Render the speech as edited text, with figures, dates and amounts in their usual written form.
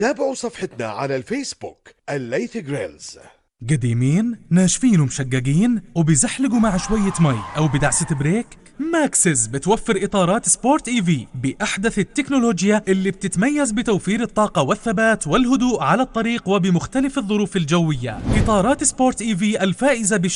تابعوا صفحتنا على الفيسبوك الليث جريلز. قديمين ناشفين ومشققين وبيزحلقوا مع شوية مي أو بدعسة بريك؟ ماكسس بتوفر إطارات سبورت إيفي بأحدث التكنولوجيا اللي بتتميز بتوفير الطاقة والثبات والهدوء على الطريق وبمختلف الظروف الجوية. إطارات سبورت إيفي الفائزة